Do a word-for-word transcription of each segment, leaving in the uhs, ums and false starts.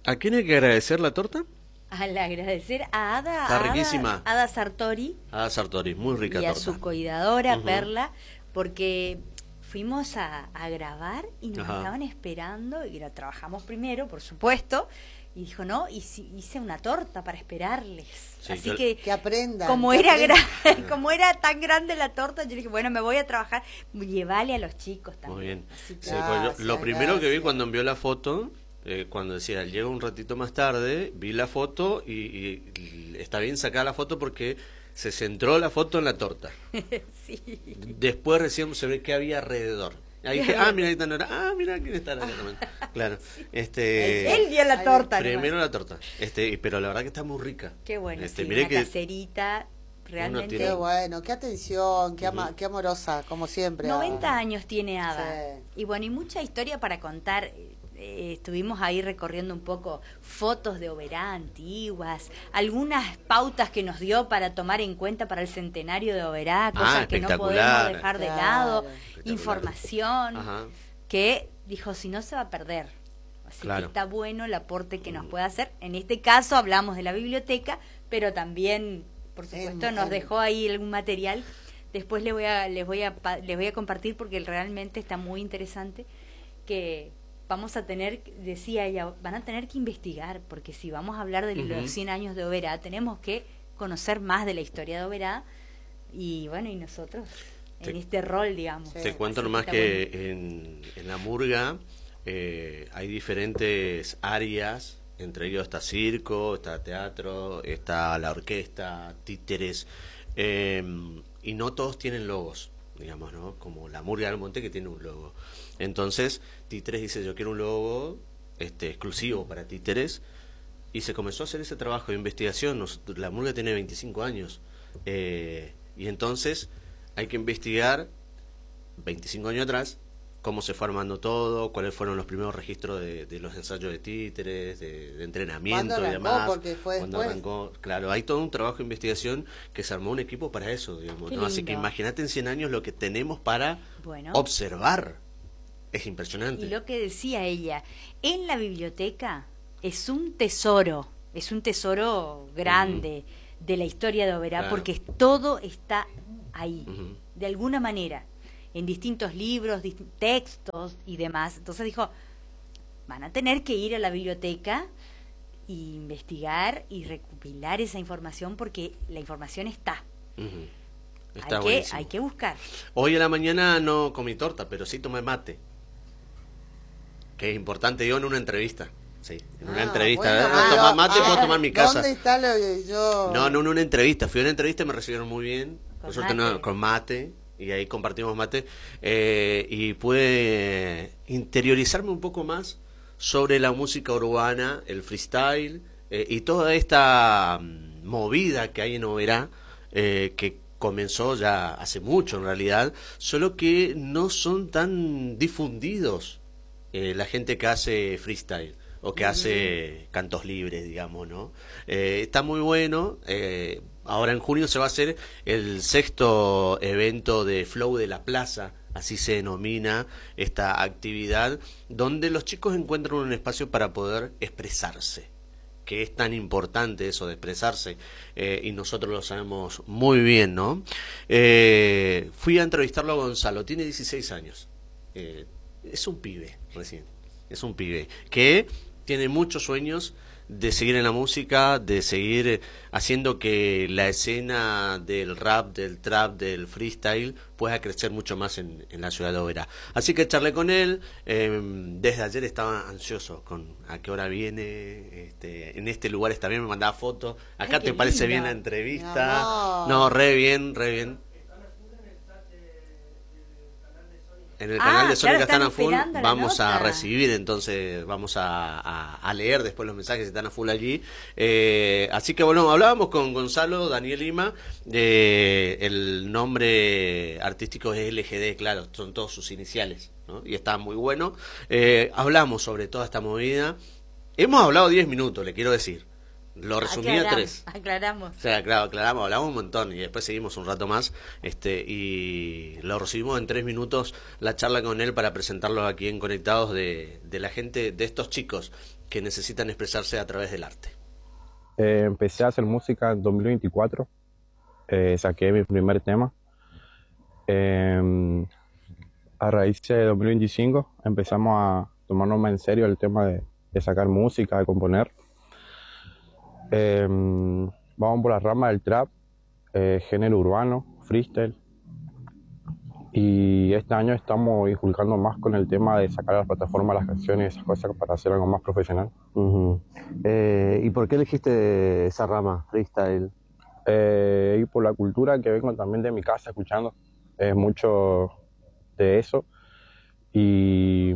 ¿A quién hay que agradecer la torta? Al agradecer a Ada, Está a riquísima. Ada, Ada Sartori Ada Sartori, muy rica y a torta. su cuidadora Ujú. Perla, porque fuimos a, a grabar y nos Ajá. estaban esperando y la trabajamos primero, por supuesto, y dijo, no, y si- hice una torta para esperarles. Sí, Así yo- que Que aprendan. como que era aprendan. gra- como era tan grande la torta, yo dije, bueno, me voy a trabajar, llevale a los chicos también. Muy bien. Así que- Sí, pues yo- Gracias, lo primero que vi gracias. cuando envió la foto, eh, cuando decía, llega un ratito más tarde, vi la foto y, y- y está bien sacada la foto porque se centró la foto en la torta. sí. Después recién se ve qué había alrededor. Ahí dije, ah, mira, ahí está Nora. Ah, mira, quién está acá también. Claro. Este, Él dio la torta. nomás. primero la torta. Este, y- pero la verdad que está muy rica. Qué bueno, Este, sí, miré una que caserita, realmente. Qué bueno, qué atención, qué, ama- qué amorosa, como siempre. noventa Ada. años tiene Ada. Sí. Y bueno, y mucha historia para contar. Eh, estuvimos ahí recorriendo un poco fotos de Oberá antiguas, algunas pautas que nos dio para tomar en cuenta para el centenario de Oberá, cosas que no podemos espectacular. dejar de Claro. lado, Espectacular. información Ajá. que dijo, si no se va a perder. Así Claro. que está bueno el aporte que nos puede hacer. En este caso hablamos de la biblioteca, pero también, por supuesto, En- nos en- dejó ahí algún material. Después les voy a les voy a pa- les voy a compartir porque realmente está muy interesante, que vamos a tener, decía ella, van a tener que investigar, porque si vamos a hablar de Ujú. los cien años de Oberá, tenemos que conocer más de la historia de Oberá y bueno, y nosotros Te- en este rol, digamos. Sí. Te cuento Así nomás está que bueno. en, en la murga eh, hay diferentes áreas, entre ellos está circo, está teatro, está la orquesta, títeres, eh, y no todos tienen logos, digamos, ¿no? Como la murga del Monte que tiene un logo. Entonces, Títeres dice, yo quiero un logo este, exclusivo para títeres, y se comenzó a hacer ese trabajo de investigación. Nos- la murga tiene veinticinco años, eh, y entonces hay que investigar veinticinco años atrás cómo se fue armando todo, cuáles fueron los primeros registros de, de los ensayos de títeres, de, de entrenamiento ¿Cuándo y arrancó? demás. Porque fue Cuándo después. arrancó, claro, hay todo un trabajo de investigación que se armó un equipo para eso, digamos, Qué ¿no? Así que lindo. imagínate en cien años lo que tenemos para Bueno. observar. Es impresionante. Y lo que decía ella, en la biblioteca es un tesoro, es un tesoro grande de la historia de Oberá, Claro. porque todo está ahí, Ujú. de alguna manera, en distintos libros, dist- textos y demás. Entonces dijo, van a tener que ir a la biblioteca e investigar y recopilar esa información porque la información está. Ujú. Hay Está que, buenísimo. hay que buscar. Hoy a la mañana no comí torta, pero sí tomé mate. Que es importante yo en una entrevista. Sí, en una Ah, entrevista. bueno, ¿eh? No pero, tomar mate, ah, puedo tomar en mi casa. ¿Dónde está lo que yo...? No, no, en una entrevista. Fui a una entrevista y me recibieron muy bien. Con Por suerte, mate. no, con mate. Y ahí compartimos mate. Eh, y pude interiorizarme un poco más sobre la música urbana, el freestyle eh, y toda esta mm, movida que hay en Oberá, eh, que comenzó ya hace mucho en realidad, solo que no son tan difundidos eh, la gente que hace freestyle o que hace cantos libres, digamos, ¿no? Eh, está muy bueno. Eh, ahora en junio se va a hacer el sexto evento de Flow de la Plaza, así se denomina esta actividad, donde los chicos encuentran un espacio para poder expresarse, que es tan importante eso de expresarse, eh, y nosotros lo sabemos muy bien, ¿no? Eh, fui a entrevistarlo a Gonzalo, tiene dieciséis años, eh, es un pibe recién, es un pibe que tiene muchos sueños de seguir en la música, de seguir eh, haciendo que la escena del rap, del trap, del freestyle pueda crecer mucho más en, en la ciudad de Oberá. Así que charlé con él, eh, desde ayer estaba ansioso con a qué hora viene, este, en este lugar está bien, me mandaba fotos, acá Ay, qué te parece lindo. bien la entrevista, Mi amor. no, re bien, re bien. En el Ah, canal de claro, Sónica están están a full, esperando la vamos a nota. recibir, entonces vamos a, a, a leer después los mensajes que están a full allí. Eh, así que bueno, hablábamos con Gonzalo Daniel Lima, de el nombre artístico es L G D, claro, son todos sus iniciales, ¿no? Y está muy bueno. Eh, hablamos sobre toda esta movida, hemos hablado diez minutos, le quiero decir, Lo resumí a tres. Aclaramos. O sea, claro, aclaramos, hablamos un montón y después seguimos un rato más. Este, y lo resumimos en tres minutos la charla con él para presentarlo aquí en Conectados de, de la gente, de estos chicos que necesitan expresarse a través del arte. Eh, empecé a hacer música en dos mil veinticuatro. Eh, saqué mi primer tema. Eh, a raíz de dos mil veinticinco empezamos a tomarnos más en serio el tema de, de sacar música, de componer. Eh, vamos por la rama del trap, eh, género urbano, freestyle. Y este año estamos inculcando más con el tema de sacar a las plataformas las canciones y esas cosas para hacer algo más profesional. Uh-huh. Eh, ¿Y por qué elegiste esa rama, freestyle? Eh, y por la cultura que vengo también de mi casa escuchando, es mucho de eso. Y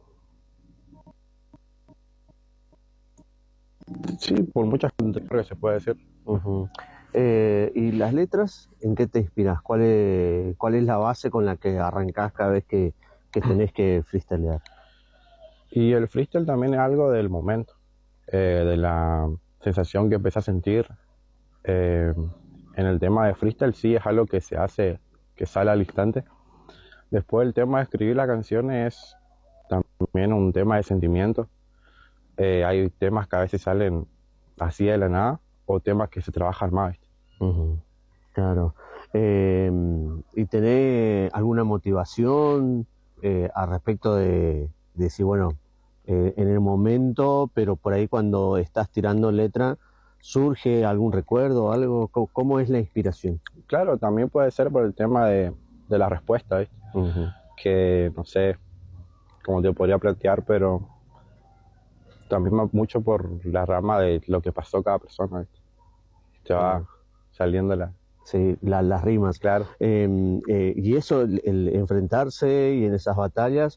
sí, por muchas cosas que se puede decir. Uh-huh. Eh, ¿Y las letras? ¿En qué te inspiras? ¿Cuál es, cuál es la base con la que arrancás cada vez que, que tenés que freestylear? Y el freestyle también es algo del momento, eh, de la sensación que empecé a sentir. Eh, en el tema de freestyle sí es algo que se hace, que sale al instante. Después el tema de escribir la canción es también un tema de sentimiento. Eh, hay temas que a veces salen así de la nada o temas que se trabajan más. Uh-huh. Claro. Eh, ¿Y tenés alguna motivación eh, al respecto de, de decir, bueno, eh, en el momento, pero por ahí cuando estás tirando letra, surge algún recuerdo o algo? ¿Cómo, cómo es la inspiración? Claro, también puede ser por el tema de, de la respuesta, ¿viste? Uh-huh. Que no sé cómo te podría plantear, pero también mucho por la rama de lo que pasó cada persona, ¿viste? Te va uh-huh. saliendo la... Sí, la, las rimas. Claro. Eh, eh, y eso, el, el enfrentarse y en esas batallas,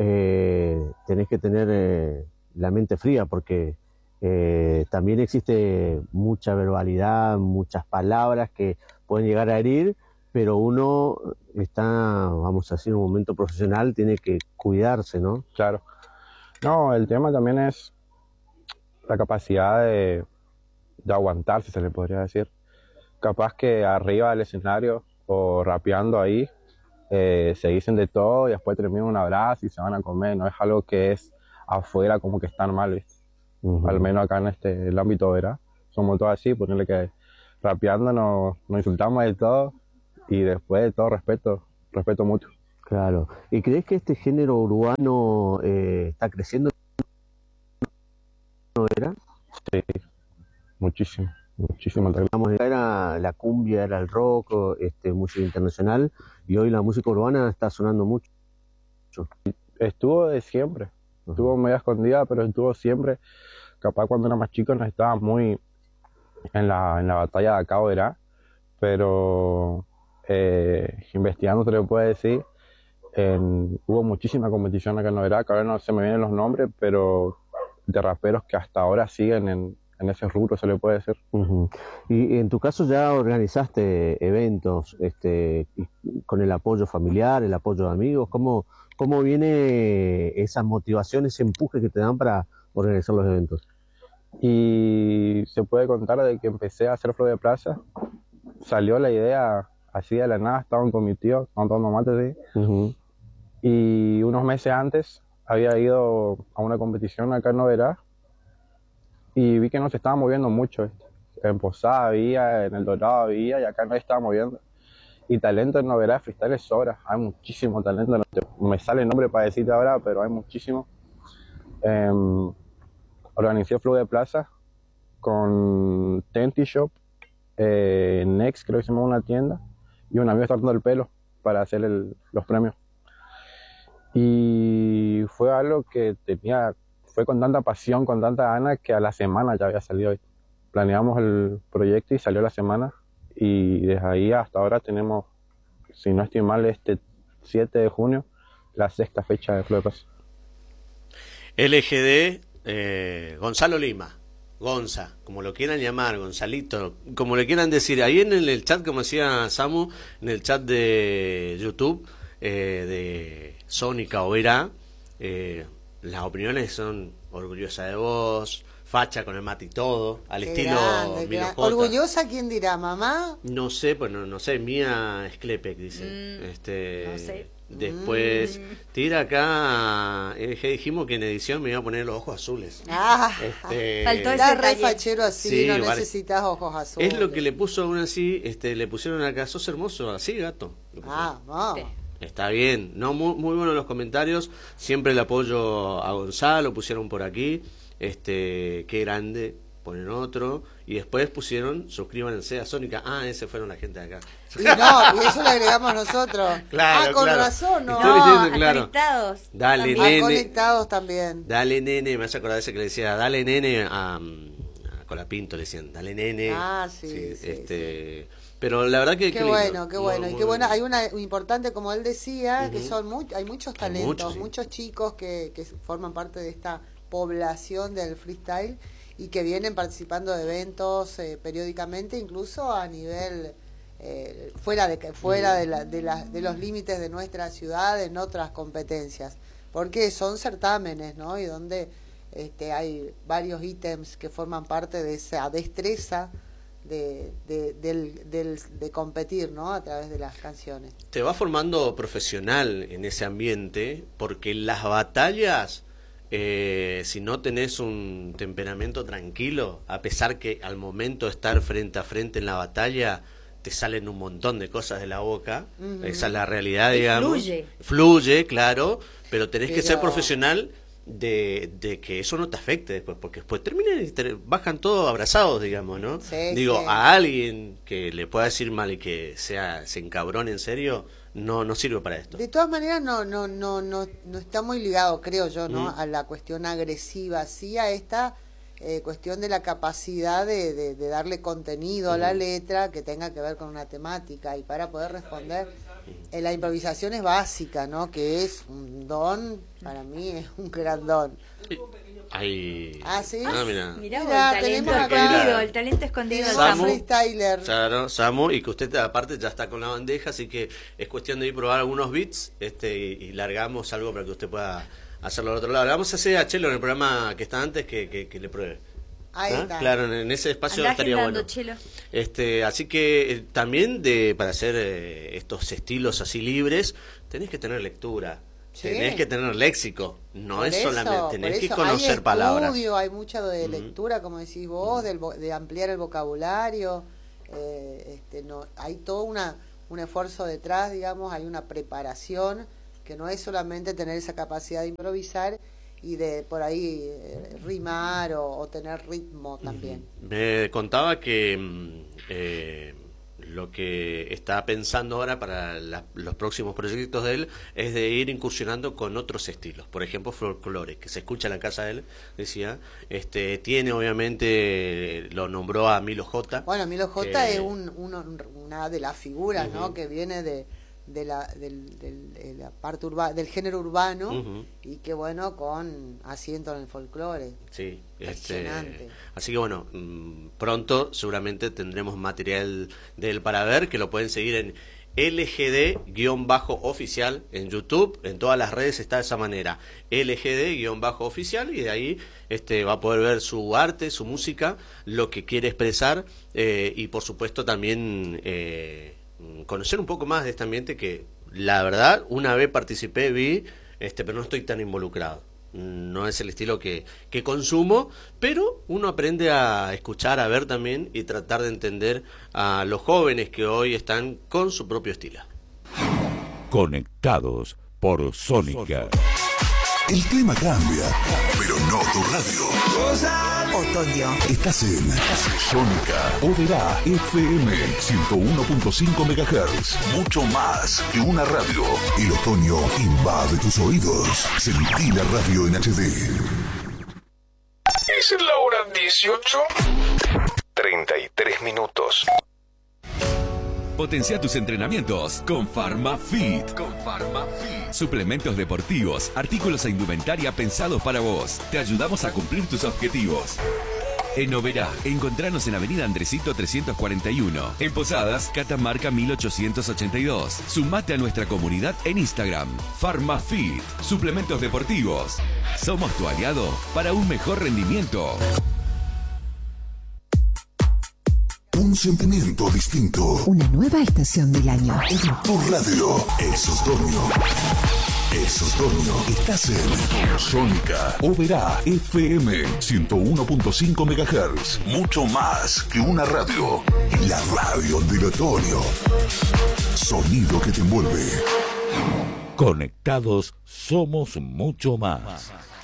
eh, tenés que tener eh, la mente fría porque eh, también existe mucha verbalidad, muchas palabras que pueden llegar a herir, pero uno está, vamos a decir, en un momento profesional, tiene que cuidarse, ¿no? Claro. No, el tema también es la capacidad de, de aguantar, si se le podría decir. Capaz que arriba del escenario o rapeando ahí, eh, se dicen de todo y después terminan un abrazo y se van a comer. No es algo que es afuera como que están mal, ¿viste? Uh-huh. Al menos acá en este el ámbito, ¿verdad? Somos todos así, ponerle que rapeando nos, nos insultamos de todo y después de todo respeto, respeto mucho. Claro. ¿Y crees que este género urbano eh, está creciendo? ¿No era? Sí, muchísimo. Muchísimo. Era la cumbia, era el rock, este, música internacional, y hoy la música urbana está sonando mucho. Estuvo de siempre, uh-huh. Estuvo medio escondida, pero estuvo siempre. Capaz cuando era más chico no estaba muy en la, en la batalla de acá, ¿verdad? Pero eh, investigando se le puede decir, en, hubo muchísima competición acá en Novedad, que ahora no se me vienen los nombres, pero de raperos que hasta ahora siguen en en ese rubro, se le puede decir. Uh-huh. Y en tu caso ya organizaste eventos este, con el apoyo familiar, el apoyo de amigos. ¿Cómo, cómo viene esa motivación, ese empuje que te dan para organizar los eventos? Y se puede contar de que empecé a hacer Flow de Plaza, salió la idea así de la nada, estaban con mi tío, estaban tomando mate, ¿sí? Uh-huh. Y unos meses antes había ido a una competición acá en Novedad, y vi que no se estaba moviendo mucho. ¿Viste? En Posada había, en El Dorado había, y acá no se estaba moviendo. Y talento en Novedad freestyle es sobra. Hay muchísimo talento. No te, me sale el nombre para decirte ahora, pero hay muchísimo. Eh, organicé Flow de Plaza con Tenti Shop, eh, Next, creo que se llama una tienda, y un amigo está dando el pelo para hacer el, los premios. Y fue algo que tenía... Fue con tanta pasión, con tanta gana, que a la semana ya había salido. Planeamos el proyecto y salió la semana. Y desde ahí hasta ahora tenemos, si no estoy mal, este siete de junio, la sexta fecha de Flow de Plaza. L G D, eh, Gonzalo Lima, Gonza, como lo quieran llamar, Gonzalito, como le quieran decir. Ahí en el chat, como decía Samu, en el chat de YouTube, eh, de Sónica Oberá, eh, las opiniones son orgullosa de vos, facha con el mate y todo, al Qué estilo grande, Milo gran- J. ¿Orgullosa quién dirá? ¿Mamá? No sé, pues no, no sé, Mía Sklepek dice. Mm, este, no sé. Después tira acá, eh, que dijimos que en edición me iba a poner los ojos azules. Ah, Este, Faltó ese está re detalle. fachero así, Sí, no vale. necesitas ojos azules. Es lo que le puso aún así, este, le pusieron acá, sos hermoso, así gato. Le pusieron. Ah, vamos. Sí. Está bien, no muy, muy buenos los comentarios, siempre el apoyo a Gonzalo, pusieron por aquí, este, qué grande, ponen otro, y después pusieron, suscríbanse a Sónica, ah, ese fueron la gente de acá. Y no, y eso lo agregamos nosotros. Claro, ah, con claro. razón, ¿no? Estoy No, diciendo, a claro. conectados. Dale, también. Ah, nene. conectados también. Dale nene, me hace acordar ese que le decía, dale nene a, a Colapinto, le decían, dale nene. Ah, sí, sí, este, pero la verdad que Qué, lindo, bueno, qué muy, bueno. y muy qué bueno, lindo. hay una importante, como él decía, que Ujú. son muy, hay muchos Hay talentos, muchos, sí. muchos chicos que, que forman parte de esta población del freestyle y que vienen participando de eventos eh, periódicamente, incluso a nivel eh, fuera de que- fuera de, la, de, la- de los límites de nuestra ciudad, en otras competencias, porque son certámenes, ¿no? Y donde este, hay varios ítems que forman parte de esa destreza de, de, del, del- de competir, ¿no? A través de las canciones. Te va formando profesional en ese ambiente, porque las batallas, eh, si no tenés un temperamento tranquilo, a pesar que al momento de estar frente a frente en la batalla, te salen un montón de cosas de la boca, Ujú. esa es la realidad, Y digamos. fluye. Fluye, claro, pero tenés que Pero- ser profesional de, de que eso no te afecte después, porque después terminan y te- bajan todos abrazados, digamos, ¿no? Sí, Digo, sí. a alguien que le pueda decir mal y que sea se encabrone en serio, no no sirve para esto. De todas maneras, no, no, no, no, no está muy ligado, creo yo, ¿no? Mm. A la cuestión agresiva, sí a esta eh, cuestión de la capacidad de, de, de darle contenido a la Ujú. letra que tenga que ver con una temática, y para poder responder, eh, la improvisación es básica, ¿no? Que es un don, para mí es un gran don. Ahí. Ah, ¿sí? Ah, mira. Mirá, vos, Mirá, el talento tenemos acá- escondido, el talento escondido del Tenemos un Samu. Samu. freestyler. Claro, Samu, y que usted aparte ya está con la bandeja, así que es cuestión de ir a probar algunos beats, este, y, y largamos algo para que usted pueda hacerlo al otro lado. Le vamos a hacer a Chelo en el programa que está antes que, que, que le pruebe. Ahí ¿Ah? está. Claro, en, en ese espacio Andá estaría agendando, bueno. Chelo. Este, así que eh, también de para hacer eh, estos estilos así libres, tenés que tener lectura, Sí. tenés que tener léxico, no Por es eso, solamente, tenés por que eso, conocer hay palabras. estudio, hay mucha de Ujú. lectura, como decís vos, del vo- de ampliar el vocabulario, eh, este, no, hay todo una, un esfuerzo detrás, digamos, hay una preparación, que no es solamente tener esa capacidad de improvisar y de por ahí eh, rimar o, o tener ritmo también. Me contaba que mm, eh, lo que está pensando ahora para la- los próximos proyectos de él es de ir incursionando con otros estilos. Por ejemplo, folclore, que se escucha en la casa de él, decía. Este, tiene, obviamente, lo nombró a Milo J. Bueno, Milo J que- es un, uno- una de las figuras, ¿no? Ujú. Que viene de, de la, del, del- de la parte urba, del género urbano, Ujú. y que bueno, con asiento en el folclore. Sí, este, Impresionante. así que bueno, mm, pronto seguramente tendremos material de él para ver, que lo pueden seguir en L G D-oficial en YouTube, en todas las redes está de esa manera, L G D-oficial, y de ahí este, va a poder ver su arte, su música, lo que quiere expresar, eh, y por supuesto también eh, conocer un poco más de este ambiente que la verdad una vez participé, vi, este, pero no estoy tan involucrado. No es el estilo que, que consumo, pero uno aprende a escuchar, a ver también y tratar de entender a los jóvenes que hoy están con su propio estilo. Conectados por Sónica. El clima cambia, pero no tu radio. Otoño. Estás en Sónica Oberá F M ciento uno punto cinco megahertz. Mucho más que una radio. El otoño invade tus oídos. Sentí la radio en H D. Es la hora dieciocho. treinta y tres minutos. Potencia tus entrenamientos con PharmaFit. Con PharmaFit. Suplementos deportivos, artículos e indumentaria pensados para vos. Te ayudamos a cumplir tus objetivos. En Oberá, encontranos en Avenida Andresito trescientos cuarenta y uno. En Posadas, Catamarca mil ochocientos ochenta y dos. Sumate a nuestra comunidad en Instagram. PharmaFit, suplementos deportivos. Somos tu aliado para un mejor rendimiento. Un sentimiento distinto. Una nueva estación del año. En tu radio. Es otoño. Es otoño. Estás en Sónica. Oberá F M ciento uno punto cinco megahertz. Mucho más que una radio. La radio del otoño. Sonido que te envuelve. Conectados somos mucho más.